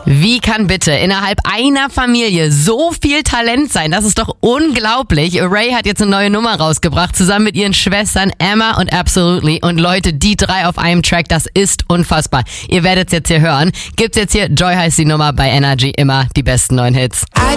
Wie kann bitte innerhalb einer Familie so viel Talent sein? Das ist doch unglaublich. Ray hat jetzt eine neue Nummer rausgebracht, zusammen mit ihren Schwestern Emma und Absolutely. Und Leute, die drei auf einem Track, das ist unfassbar. Ihr werdet es jetzt hier hören. Gibt's jetzt hier, Joy heißt die Nummer bei Energy, immer die besten neuen Hits.